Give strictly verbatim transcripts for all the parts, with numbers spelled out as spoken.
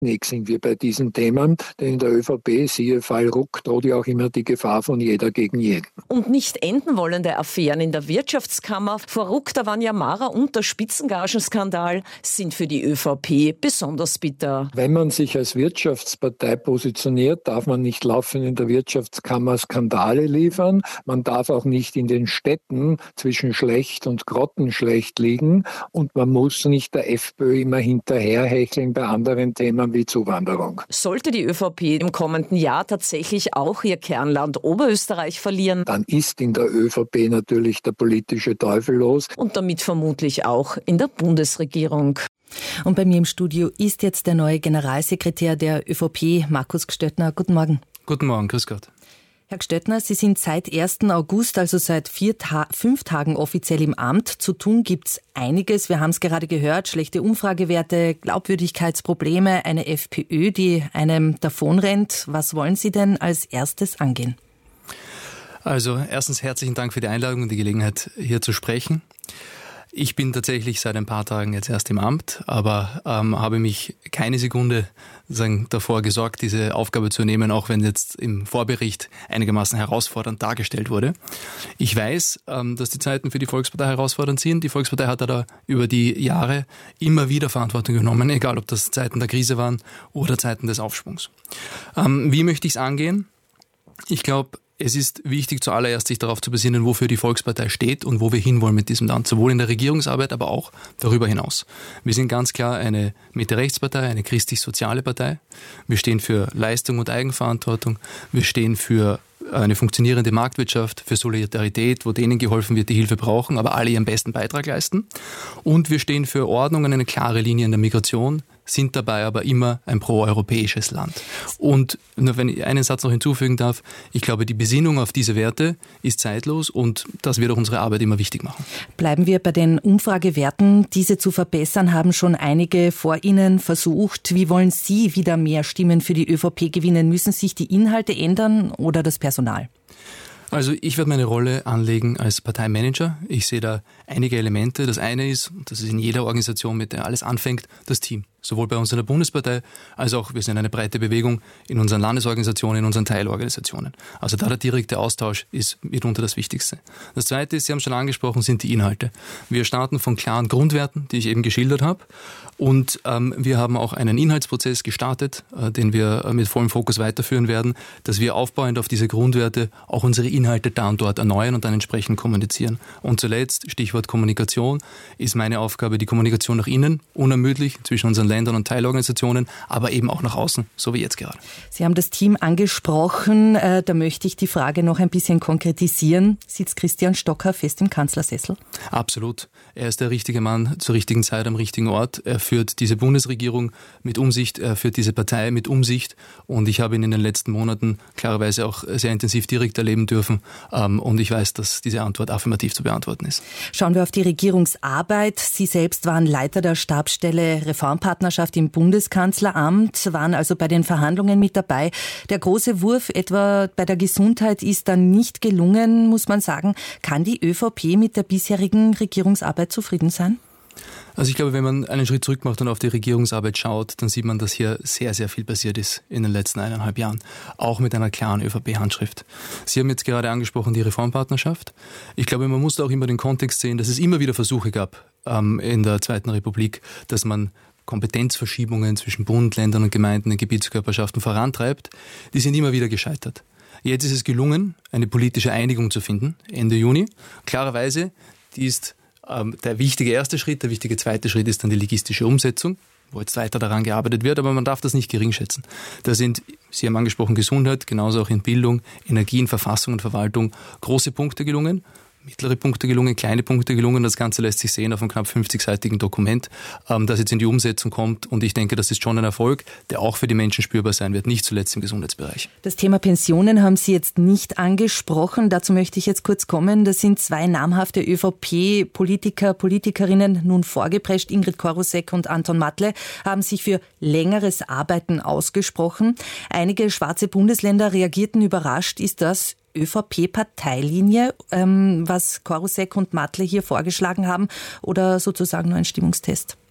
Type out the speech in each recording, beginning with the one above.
hartnäckig sind wir bei diesen Themen, denn in der ÖVP, siehe Fall Ruck, droht ja auch immer die Gefahr von jeder gegen jeden. Und nicht enden wollende Affären in der Wirtschaftskammer, vor Ruck, da waren ja Mara und der Spitzengagenskandal, sind für die ÖVP besonders bitter. Wenn man sich als Wirtschaftspartei positioniert, darf man nicht laufend in der Wirtschaftskammer Skandale liefern. Man darf auch nicht in den Städten zwischen schlecht und grottenschlecht liegen. Und man muss nicht der FPÖ immer hinterherhecheln bei anderen Themen wie Zuwanderung. Sollte die ÖVP im kommenden Jahr tatsächlich auch ihr Kernland Oberösterreich verlieren, dann ist in der ÖVP natürlich der politische Teufel los. Und damit vermutlich auch in der Bundesregierung. Und bei mir im Studio ist jetzt der neue Generalsekretär der ÖVP, Markus Gstöttner. Guten Morgen. Guten Morgen, grüß Gott. Herr Gstöttner, Sie sind seit ersten August, also seit vier Ta- fünf Tagen offiziell im Amt. Zu tun gibt's einiges. Wir haben es gerade gehört, schlechte Umfragewerte, Glaubwürdigkeitsprobleme, eine FPÖ, die einem davonrennt. Was wollen Sie denn als erstes angehen? Also erstens herzlichen Dank für die Einladung und die Gelegenheit, hier zu sprechen. Ich bin tatsächlich seit ein paar Tagen jetzt erst im Amt, aber ähm, habe mich keine Sekunde sagen, davor gesorgt, diese Aufgabe zu nehmen, auch wenn jetzt im Vorbericht einigermaßen herausfordernd dargestellt wurde. Ich weiß, ähm, dass die Zeiten für die Volkspartei herausfordernd sind. Die Volkspartei hat da über die Jahre immer wieder Verantwortung genommen, egal ob das Zeiten der Krise waren oder Zeiten des Aufschwungs. Ähm, wie möchte ich es angehen? Ich glaube, es ist wichtig, zuallererst sich darauf zu besinnen, wofür die Volkspartei steht und wo wir hinwollen mit diesem Land, sowohl in der Regierungsarbeit, aber auch darüber hinaus. Wir sind ganz klar eine Mitte-Rechts-Partei, eine christlich-soziale Partei. Wir stehen für Leistung und Eigenverantwortung. Wir stehen für eine funktionierende Marktwirtschaft, für Solidarität, wo denen geholfen wird, die Hilfe brauchen, aber alle ihren besten Beitrag leisten. Und wir stehen für Ordnung und eine klare Linie in der Migration, sind dabei aber immer ein proeuropäisches Land. Und nur wenn ich einen Satz noch hinzufügen darf, ich glaube, die Besinnung auf diese Werte ist zeitlos und das wird auch unsere Arbeit immer wichtig machen. Bleiben wir bei den Umfragewerten. Diese zu verbessern haben schon einige vor Ihnen versucht. Wie wollen Sie wieder mehr Stimmen für die ÖVP gewinnen? Müssen sich die Inhalte ändern oder das Personal? Also ich werde meine Rolle anlegen als Parteimanager. Ich sehe da einige Elemente. Das eine ist, und das ist in jeder Organisation, mit der alles anfängt, das Team. Sowohl bei uns in der Bundespartei, als auch, wir sind eine breite Bewegung, in unseren Landesorganisationen, in unseren Teilorganisationen. Also da der direkte Austausch ist mitunter das Wichtigste. Das Zweite ist, Sie haben schon angesprochen, sind die Inhalte. Wir starten von klaren Grundwerten, die ich eben geschildert habe. Und ähm, wir haben auch einen Inhaltsprozess gestartet, äh, den wir äh, mit vollem Fokus weiterführen werden, dass wir aufbauend auf diese Grundwerte auch unsere Inhalte da und dort erneuern und dann entsprechend kommunizieren. Und zuletzt, Stichwort Kommunikation, ist meine Aufgabe die Kommunikation nach innen, unermüdlich zwischen unseren Ländern und Teilorganisationen, aber eben auch nach außen, so wie jetzt gerade. Sie haben das Team angesprochen, äh, da möchte ich die Frage noch ein bisschen konkretisieren. Sitzt Christian Stocker fest im Kanzlersessel? Absolut. Er ist der richtige Mann zur richtigen Zeit am richtigen Ort. Er führt diese Bundesregierung mit Umsicht, er führt diese Partei mit Umsicht und ich habe ihn in den letzten Monaten klarerweise auch sehr intensiv direkt erleben dürfen ähm, und ich weiß, dass diese Antwort affirmativ zu beantworten ist. Schauen wir auf die Regierungsarbeit. Sie selbst waren Leiter der Stabsstelle Reformpartnerschaft im Bundeskanzleramt, waren also bei den Verhandlungen mit dabei. Der große Wurf etwa bei der Gesundheit ist dann nicht gelungen, muss man sagen. Kann die ÖVP mit der bisherigen Regierungsarbeit zufrieden sein? Also ich glaube, wenn man einen Schritt zurück macht und auf die Regierungsarbeit schaut, dann sieht man, dass hier sehr, sehr viel passiert ist in den letzten eineinhalb Jahren. Auch mit einer klaren ÖVP-Handschrift. Sie haben jetzt gerade angesprochen die Reformpartnerschaft. Ich glaube, man muss da auch immer den Kontext sehen, dass es immer wieder Versuche gab ähm, in der Zweiten Republik, dass man Kompetenzverschiebungen zwischen Bund, Ländern und Gemeinden in Gebietskörperschaften vorantreibt. Die sind immer wieder gescheitert. Jetzt ist es gelungen, eine politische Einigung zu finden, Ende Juni. Klarerweise, die ist ähm, der wichtige erste Schritt. Der wichtige zweite Schritt ist dann die logistische Umsetzung, wo jetzt weiter daran gearbeitet wird, aber man darf das nicht gering schätzen. Da sind, Sie haben angesprochen, Gesundheit, genauso auch in Bildung, Energie, in Verfassung und Verwaltung große Punkte gelungen. Mittlere Punkte gelungen, kleine Punkte gelungen. Das Ganze lässt sich sehen auf einem knapp fünfzigseitigen Dokument, das jetzt in die Umsetzung kommt. Und ich denke, das ist schon ein Erfolg, der auch für die Menschen spürbar sein wird, nicht zuletzt im Gesundheitsbereich. Das Thema Pensionen haben Sie jetzt nicht angesprochen. Dazu möchte ich jetzt kurz kommen. Da sind zwei namhafte ÖVP-Politiker, Politikerinnen nun vorgeprescht. Ingrid Korusek und Anton Matle haben sich für längeres Arbeiten ausgesprochen. Einige schwarze Bundesländer reagierten überrascht. Ist das ÖVP-Parteilinie, ähm, was Korusek und Matle hier vorgeschlagen haben, oder sozusagen nur ein Stimmungstest?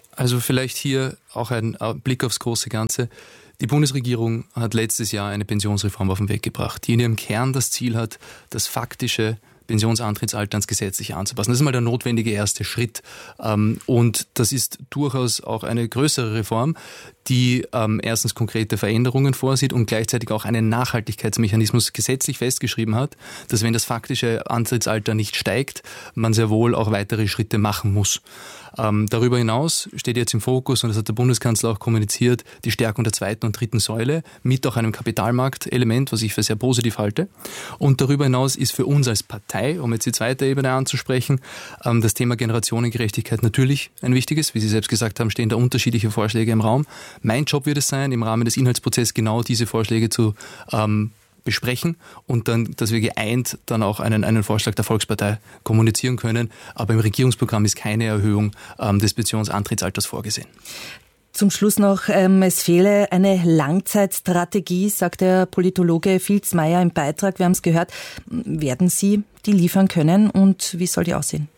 Also vielleicht hier auch ein Blick aufs große Ganze. Die Bundesregierung hat letztes Jahr eine Pensionsreform auf den Weg gebracht, die in ihrem Kern das Ziel hat, das faktische Pensionsantrittsalter ans Gesetzliche anzupassen. Das ist mal der notwendige erste Schritt. Und das ist durchaus auch eine größere Reform, die ähm, erstens konkrete Veränderungen vorsieht und gleichzeitig auch einen Nachhaltigkeitsmechanismus gesetzlich festgeschrieben hat, dass wenn das faktische Antrittsalter nicht steigt, man sehr wohl auch weitere Schritte machen muss. Ähm, darüber hinaus steht jetzt im Fokus, und das hat der Bundeskanzler auch kommuniziert, die Stärkung der zweiten und dritten Säule mit auch einem Kapitalmarktelement, was ich für sehr positiv halte. Und darüber hinaus ist für uns als Partei, um jetzt die zweite Ebene anzusprechen, ähm, das Thema Generationengerechtigkeit natürlich ein wichtiges. Wie Sie selbst gesagt haben, stehen da unterschiedliche Vorschläge im Raum. Mein Job wird es sein, im Rahmen des Inhaltsprozesses genau diese Vorschläge zu ähm, besprechen und dann, dass wir geeint dann auch einen, einen Vorschlag der Volkspartei kommunizieren können. Aber im Regierungsprogramm ist keine Erhöhung ähm, des Pensionsantrittsalters vorgesehen. Zum Schluss noch, ähm, es fehle eine Langzeitstrategie, sagt der Politologe Filzmeier im Beitrag. Wir haben es gehört. Werden Sie die liefern können und wie soll die aussehen?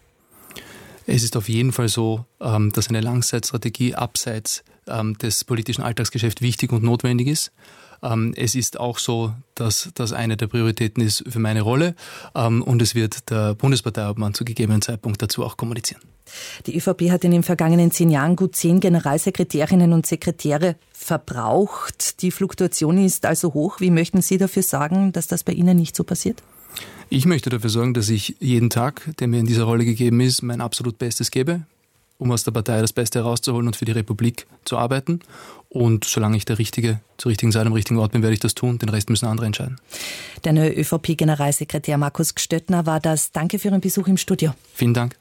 Es ist auf jeden Fall so, dass eine Langzeitstrategie abseits des politischen Alltagsgeschäfts wichtig und notwendig ist. Es ist auch so, dass das eine der Prioritäten ist für meine Rolle und es wird der Bundesparteiobmann zu gegebenen Zeitpunkt dazu auch kommunizieren. Die ÖVP hat in den vergangenen zehn Jahren gut zehn Generalsekretärinnen und Sekretäre verbraucht. Die Fluktuation ist also hoch. Wie möchten Sie dafür sorgen, dass das bei Ihnen nicht so passiert? Ich möchte dafür sorgen, dass ich jeden Tag, der mir in dieser Rolle gegeben ist, mein absolut Bestes gebe, um aus der Partei das Beste herauszuholen und für die Republik zu arbeiten. Und solange ich der Richtige zur richtigen Zeit am richtigen Ort bin, werde ich das tun. Den Rest müssen andere entscheiden. Der neue ÖVP-Generalsekretär Markus Gstöttner war das. Danke für Ihren Besuch im Studio. Vielen Dank.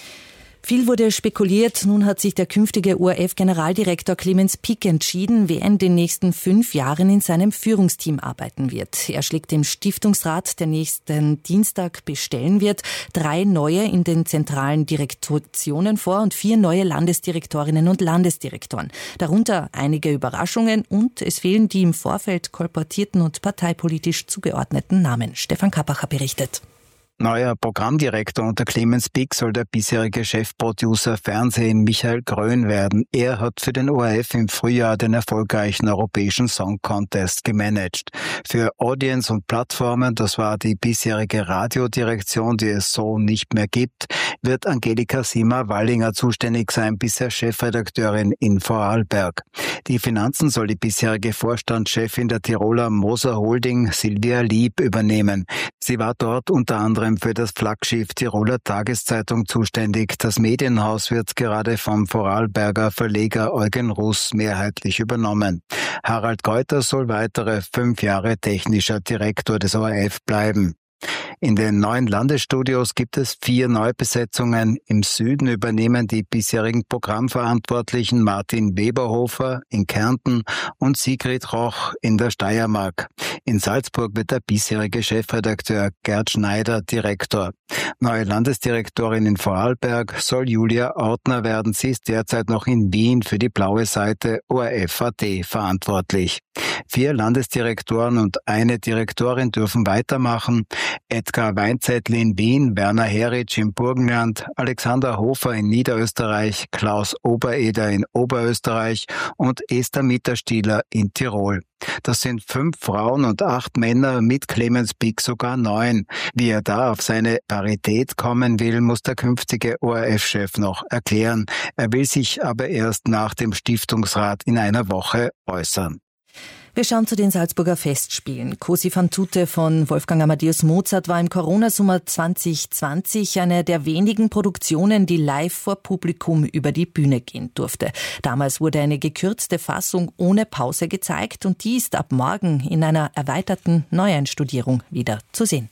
Viel wurde spekuliert. Nun hat sich der künftige O R F-Generaldirektor Clemens Pick entschieden, wer in den nächsten fünf Jahren in seinem Führungsteam arbeiten wird. Er schlägt dem Stiftungsrat, der nächsten Dienstag bestellen wird, drei neue in den zentralen Direktionen vor und vier neue Landesdirektorinnen und Landesdirektoren. Darunter einige Überraschungen und es fehlen die im Vorfeld kolportierten und parteipolitisch zugeordneten Namen. Stefan Kappacher berichtet. Neuer Programmdirektor unter Clemens Pick soll der bisherige Chefproducer Fernsehen Michael Grön werden. Er hat für den O R F im Frühjahr den erfolgreichen Europäischen Song Contest gemanagt. Für Audience und Plattformen, das war die bisherige Radiodirektion, die es so nicht mehr gibt, wird Angelika Sima-Wallinger zuständig sein, bisher Chefredakteurin in Vorarlberg. Die Finanzen soll die bisherige Vorstandschefin der Tiroler Moser Holding, Silvia Lieb, übernehmen. Sie war dort unter anderem für das Flaggschiff Tiroler Tageszeitung zuständig. Das Medienhaus wird gerade vom Vorarlberger Verleger Eugen Russ mehrheitlich übernommen. Harald Geuter soll weitere fünf Jahre technischer Direktor des O R F bleiben. In den neuen Landesstudios gibt es vier Neubesetzungen. Im Süden übernehmen die bisherigen Programmverantwortlichen Martin Weberhofer in Kärnten und Sigrid Roch in der Steiermark. In Salzburg wird der bisherige Chefredakteur Gerd Schneider Direktor. Neue Landesdirektorin in Vorarlberg soll Julia Ortner werden. Sie ist derzeit noch in Wien für die blaue Seite O R F Punkt A T verantwortlich. Vier Landesdirektoren und eine Direktorin dürfen weitermachen. Edgar Weinzettl in Wien, Werner Heritsch im Burgenland, Alexander Hofer in Niederösterreich, Klaus Obereder in Oberösterreich und Esther Mitterstieler in Tirol. Das sind fünf Frauen und acht Männer, mit Clemens Pick sogar neun. Wie er da auf seine Parität kommen will, muss der künftige O R F-Chef noch erklären. Er will sich aber erst nach dem Stiftungsrat in einer Woche äußern. Wir schauen zu den Salzburger Festspielen. Cosi fan tutte von Wolfgang Amadeus Mozart war im Corona-Sommer zwanzig zwanzig eine der wenigen Produktionen, die live vor Publikum über die Bühne gehen durfte. Damals wurde eine gekürzte Fassung ohne Pause gezeigt und die ist ab morgen in einer erweiterten Neueinstudierung wieder zu sehen.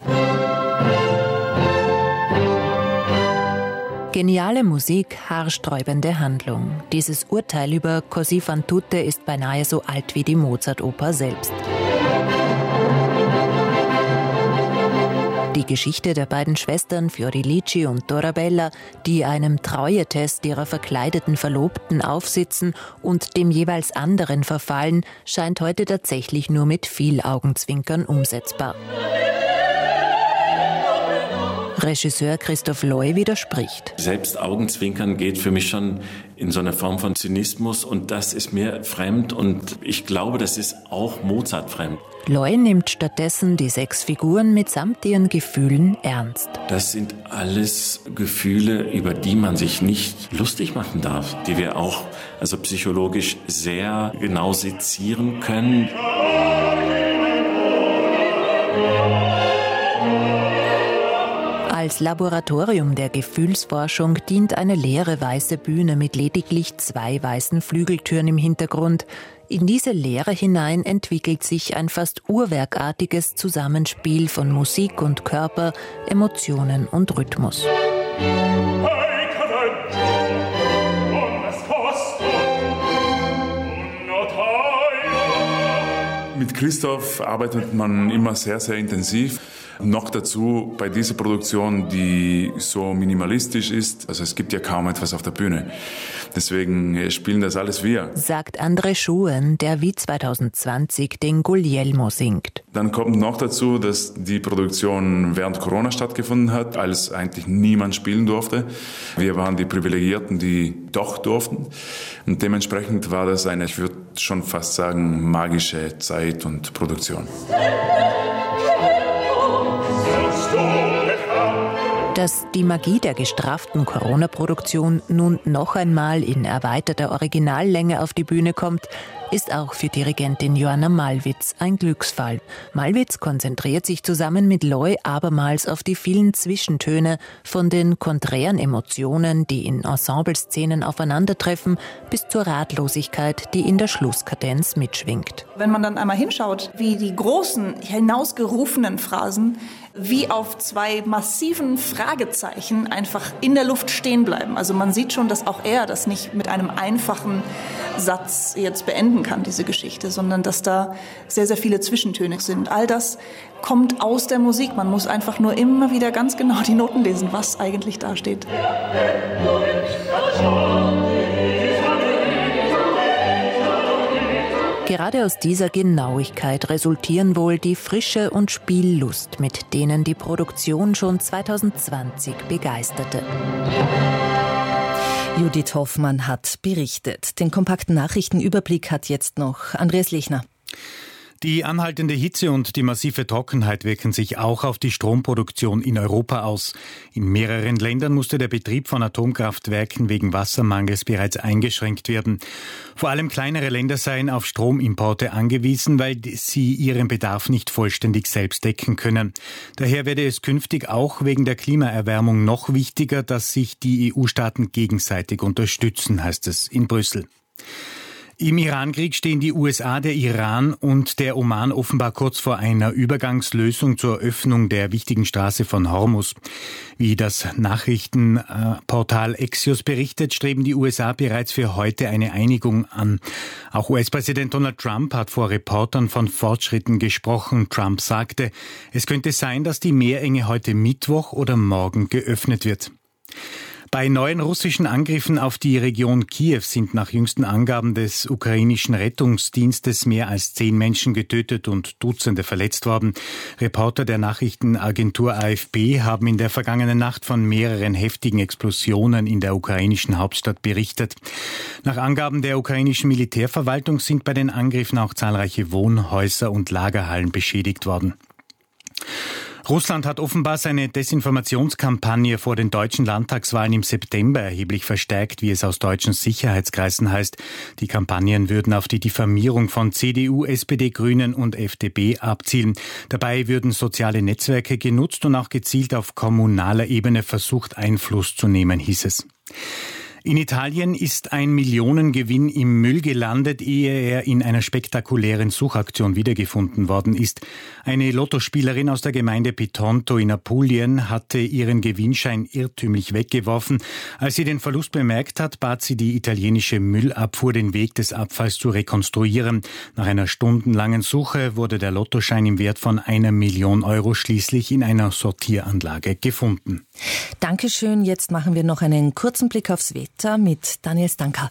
Geniale Musik, haarsträubende Handlung. Dieses Urteil über Cosi fan tutte ist beinahe so alt wie die Mozart-Oper selbst. Die Geschichte der beiden Schwestern Fiordilici und Dorabella, die einem Treuetest ihrer verkleideten Verlobten aufsitzen und dem jeweils anderen verfallen, scheint heute tatsächlich nur mit viel Augenzwinkern umsetzbar. Regisseur Christoph Loy widerspricht. Selbst Augenzwinkern geht für mich schon in so eine Form von Zynismus und das ist mir fremd und ich glaube, das ist auch Mozart fremd. Loy nimmt stattdessen die sechs Figuren mitsamt ihren Gefühlen ernst. Das sind alles Gefühle, über die man sich nicht lustig machen darf, die wir auch also psychologisch sehr genau sezieren können. Als Laboratorium der Gefühlsforschung dient eine leere weiße Bühne mit lediglich zwei weißen Flügeltüren im Hintergrund. In diese Leere hinein entwickelt sich ein fast uhrwerkartiges Zusammenspiel von Musik und Körper, Emotionen und Rhythmus. Mit Christoph arbeitet man immer sehr, sehr intensiv. Noch dazu bei dieser Produktion, die so minimalistisch ist. Also es gibt ja kaum etwas auf der Bühne. Deswegen spielen das alles wir. Sagt André Schuen, der wie zwanzig zwanzig den Guglielmo singt. Dann kommt noch dazu, dass die Produktion während Corona stattgefunden hat, als eigentlich niemand spielen durfte. Wir waren die Privilegierten, die doch durften. Und dementsprechend war das eine, ich würde schon fast sagen, magische Zeit und Produktion. Dass die Magie der gestrafften Corona-Produktion nun noch einmal in erweiterter Originallänge auf die Bühne kommt, ist auch für Dirigentin Joanna Malwitz ein Glücksfall. Malwitz konzentriert sich zusammen mit Loy abermals auf die vielen Zwischentöne, von den konträren Emotionen, die in Ensembleszenen aufeinandertreffen, bis zur Ratlosigkeit, die in der Schlusskadenz mitschwingt. Wenn man dann einmal hinschaut, wie die großen, hinausgerufenen Phrasen wie auf zwei massiven Fragezeichen einfach in der Luft stehen bleiben. Also man sieht schon, dass auch er das nicht mit einem einfachen Satz jetzt beenden kann, diese Geschichte, sondern dass da sehr, sehr viele Zwischentöne sind. All das kommt aus der Musik. Man muss einfach nur immer wieder ganz genau die Noten lesen, was eigentlich da steht. Gerade aus dieser Genauigkeit resultieren wohl die Frische und Spiellust, mit denen die Produktion schon zwanzig zwanzig begeisterte. Judith Hoffmann hat berichtet. Den kompakten Nachrichtenüberblick hat jetzt noch Andreas Lechner. Die anhaltende Hitze und die massive Trockenheit wirken sich auch auf die Stromproduktion in Europa aus. In mehreren Ländern musste der Betrieb von Atomkraftwerken wegen Wassermangels bereits eingeschränkt werden. Vor allem kleinere Länder seien auf Stromimporte angewiesen, weil sie ihren Bedarf nicht vollständig selbst decken können. Daher werde es künftig auch wegen der Klimaerwärmung noch wichtiger, dass sich die E U-Staaten gegenseitig unterstützen, heißt es in Brüssel. Im Irankrieg stehen die U S A, der Iran und der Oman offenbar kurz vor einer Übergangslösung zur Öffnung der wichtigen Straße von Hormuz. Wie das Nachrichtenportal Axios berichtet, streben die U S A bereits für heute eine Einigung an. Auch U S-Präsident Donald Trump hat vor Reportern von Fortschritten gesprochen. Trump sagte, es könnte sein, dass die Meerenge heute Mittwoch oder morgen geöffnet wird. Bei neuen russischen Angriffen auf die Region Kiew sind nach jüngsten Angaben des ukrainischen Rettungsdienstes mehr als zehn Menschen getötet und Dutzende verletzt worden. Reporter der Nachrichtenagentur A F P haben in der vergangenen Nacht von mehreren heftigen Explosionen in der ukrainischen Hauptstadt berichtet. Nach Angaben der ukrainischen Militärverwaltung sind bei den Angriffen auch zahlreiche Wohnhäuser und Lagerhallen beschädigt worden. Russland hat offenbar seine Desinformationskampagne vor den deutschen Landtagswahlen im September erheblich verstärkt, wie es aus deutschen Sicherheitskreisen heißt. Die Kampagnen würden auf die Diffamierung von C D U, S P D, Grünen und F D P abzielen. Dabei würden soziale Netzwerke genutzt und auch gezielt auf kommunaler Ebene versucht, Einfluss zu nehmen, hieß es. In Italien ist ein Millionengewinn im Müll gelandet, ehe er in einer spektakulären Suchaktion wiedergefunden worden ist. Eine Lottospielerin aus der Gemeinde Pitonto in Apulien hatte ihren Gewinnschein irrtümlich weggeworfen. Als sie den Verlust bemerkt hat, bat sie die italienische Müllabfuhr, den Weg des Abfalls zu rekonstruieren. Nach einer stundenlangen Suche wurde der Lottoschein im Wert von einer Million Euro schließlich in einer Sortieranlage gefunden. Dankeschön. Jetzt machen wir noch einen kurzen Blick aufs Wetter mit Daniel Stanka.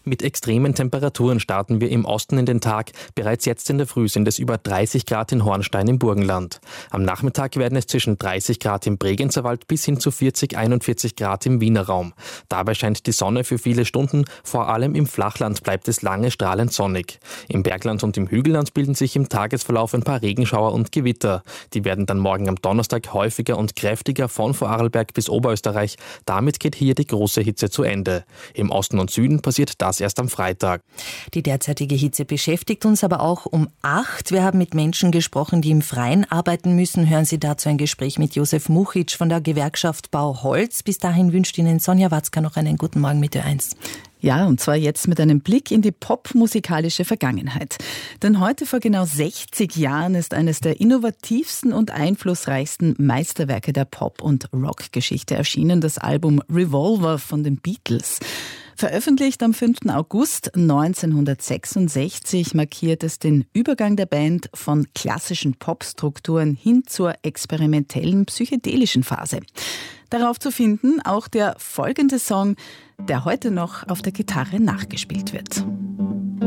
Mit extremen Temperaturen starten wir im Osten in den Tag. Bereits jetzt in der Früh sind es über dreißig Grad in Hornstein im Burgenland. Am Nachmittag werden es zwischen dreißig Grad im Bregenzer Wald bis hin zu vierzig, einundvierzig Grad im Wiener Raum. Dabei scheint die Sonne für viele Stunden. Vor allem im Flachland bleibt es lange strahlend sonnig. Im Bergland und im Hügelland bilden sich im Tagesverlauf ein paar Regenschauer und Gewitter. Die werden dann morgen am Donnerstag häufiger und kräftiger von Vorarlberg bis Oberösterreich. Damit geht hier die große Hitze zu Ende. Im Osten und Süden passiert das erst am Freitag. Die derzeitige Hitze beschäftigt uns aber auch um acht. Wir haben mit Menschen gesprochen, die im Freien arbeiten müssen. Hören Sie dazu ein Gespräch mit Josef Muchitsch von der Gewerkschaft Bau Holz. Bis dahin wünscht Ihnen Sonja Watzka noch einen guten Morgen mit Ö eins. Ja, und zwar jetzt mit einem Blick in die popmusikalische Vergangenheit. Denn heute vor genau sechzig Jahren ist eines der innovativsten und einflussreichsten Meisterwerke der Pop- und Rockgeschichte erschienen, das Album Revolver von den Beatles. Veröffentlicht am fünften August neunzehnhundertsechsundsechzig markiert es den Übergang der Band von klassischen Popstrukturen hin zur experimentellen psychedelischen Phase. Darauf zu finden auch der folgende Song, der heute noch auf der Gitarre nachgespielt wird.